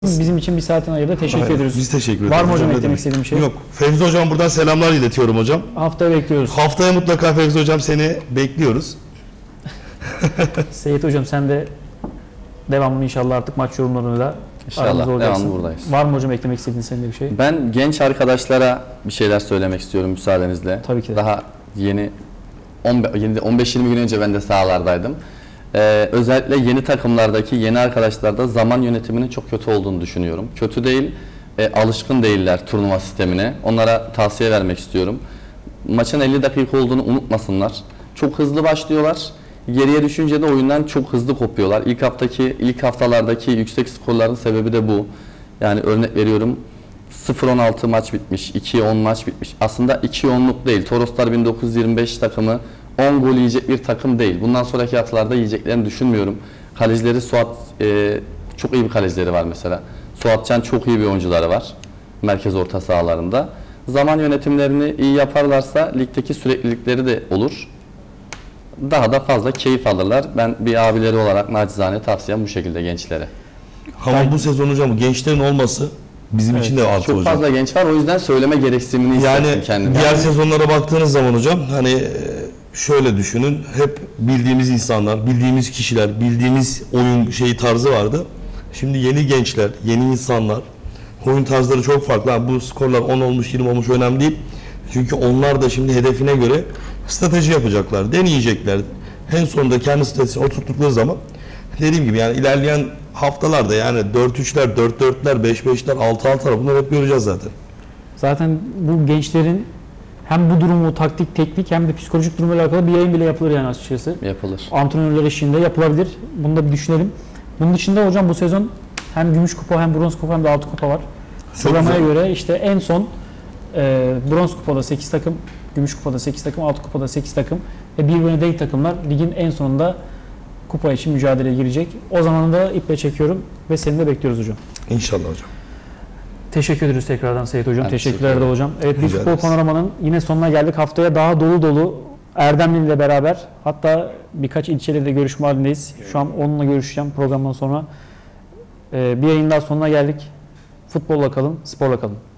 Bizim için bir saatin ayırdı. Teşekkür Aynen. ediyoruz. Biz teşekkür ederiz. Var mı hocam ne eklemek demek? istediğim bir şey? Yok. Fevzi hocam buradan selamlar iletiyorum hocam. Haftaya bekliyoruz. Haftaya mutlaka Fevzi hocam seni bekliyoruz. Seyit hocam sen de devamlı inşallah artık maç yorumlarıyla İnşallah devamlı buradayız. Var mı hocam eklemek istediğin senin de bir şey? Ben genç arkadaşlara bir şeyler söylemek istiyorum müsaadenizle. Tabii ki de. Daha yeni 15-20 gün önce ben de sahalardaydım. Özellikle yeni takımlardaki yeni arkadaşlarda zaman yönetiminin çok kötü olduğunu düşünüyorum. Kötü değil, alışkın değiller turnuva sistemine. Onlara tavsiye vermek istiyorum. Maçın 50 dakika olduğunu unutmasınlar. Çok hızlı başlıyorlar. Geriye düşünce de oyundan çok hızlı kopuyorlar. İlk haftalardaki yüksek skorların sebebi de bu. Yani örnek veriyorum 0-16 maç bitmiş, 2-10 maç bitmiş. Aslında 2-10'luk değil. Toroslar 1925 takımı 10 gol yiyecek bir takım değil. Bundan sonraki haftalarda yiyeceklerini düşünmüyorum. Kalecileri Suat, çok iyi bir kalecileri var mesela. Suatcan çok iyi bir oyuncuları var. Merkez orta sahalarında. Zaman yönetimlerini iyi yaparlarsa ligdeki süreklilikleri de olur. Daha da fazla keyif alırlar. Ben bir abileri olarak nacizane tavsiyem bu şekilde gençlere. Ama bu sezon hocam gençlerin olması bizim için de artı Çok hocam. fazla genç var, o yüzden söyleme gereksinimini hissettim Yani kendime. diğer sezonlara baktığınız zaman hocam hani şöyle düşünün, hep bildiğimiz insanlar, bildiğimiz kişiler, bildiğimiz oyun tarzı vardı. Şimdi yeni gençler, yeni insanlar, oyun tarzları çok farklı. Yani bu skorlar 10 olmuş, 20 olmuş önemli değil. Çünkü onlar da şimdi hedefine göre strateji yapacaklar, deneyecekler. En sonunda kendi stratejisini oturttukları zaman dediğim gibi yani ilerleyen haftalarda yani 4-3'ler, 4-4'ler, 5-5'ler, 6-6'lar bunları hep göreceğiz zaten. Zaten bu gençlerin hem bu durumu taktik, teknik hem de psikolojik durumla alakalı bir yayın bile yapılır yani açıkçası. Yapılır. Antrenörler eşliğinde yapılabilir. Bunu da bir düşünelim. Bunun dışında hocam bu sezon hem gümüş kupa hem bronz kupa hem de altın kupa var. Sıralamaya göre işte en son bronz kupada 8 takım, gümüş kupada 8 takım, altın kupada 8 takım ve birbirine denk takımlar ligin en sonunda kupa için mücadeleye girecek. O zaman da iple çekiyorum ve seni de bekliyoruz hocam. İnşallah hocam. Teşekkür ederiz tekrardan Seyit hocam. Ben Teşekkürler de hocam. Evet, bir Rica futbol ederiz. panoramanın yine sonuna geldik. Haftaya daha dolu dolu Erdemli ile beraber, hatta birkaç ilçeyle de görüşme halindeyiz. Şu an onunla görüşeceğim programdan sonra. Bir yayın daha sonuna geldik. Futbolla kalın, sporla kalın.